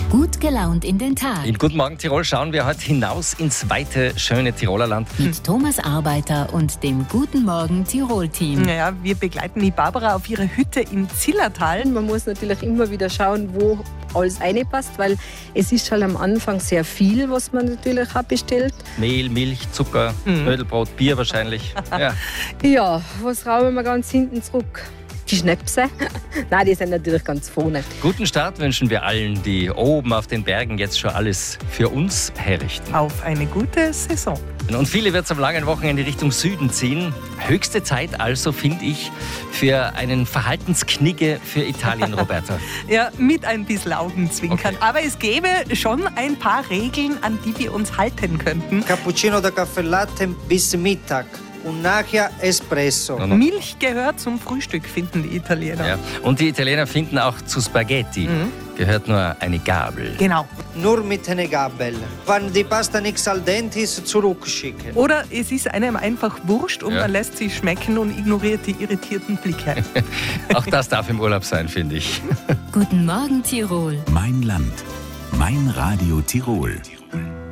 Gut gelaunt in den Tag. In Guten Morgen Tirol schauen wir heute hinaus ins weite, schöne Tiroler Land. Mit Thomas Arbeiter und dem Guten Morgen Tirol-Team. Naja, wir begleiten die Barbara auf ihrer Hütte im Zillertal. Man muss natürlich immer wieder schauen, wo alles reinpasst, weil es ist halt am Anfang sehr viel, was man natürlich auch bestellt. Mehl, Milch, Zucker, Knödelbrot, Bier wahrscheinlich. Ja. Ja, was rauben wir ganz hinten zurück? Die Schnäpse? Nein, die sind natürlich ganz vorne. Guten Start wünschen wir allen, die oben auf den Bergen jetzt schon alles für uns herrichten. Auf eine gute Saison. Und viele wird es am langen Wochenende Richtung Süden ziehen. Höchste Zeit also, finde ich, für einen Verhaltensknigge für Italien, Roberta. Ja, mit ein bisschen Augenzwinkern. Okay. Aber es gäbe schon ein paar Regeln, an die wir uns halten könnten. Cappuccino da Caffè Latte bis Mittag und nachher Espresso. Milch gehört zum Frühstück, finden die Italiener. Ja. Und die Italiener finden auch zu Spaghetti gehört nur eine Gabel. Genau. Nur mit einer Gabel. Wenn die Pasta nicht al dente ist, zurückschicken. Oder es ist einem einfach wurscht und man lässt sie schmecken und ignoriert die irritierten Blicke. Auch das darf im Urlaub sein, finde ich. Guten Morgen Tirol. Mein Land. Mein Radio Tirol.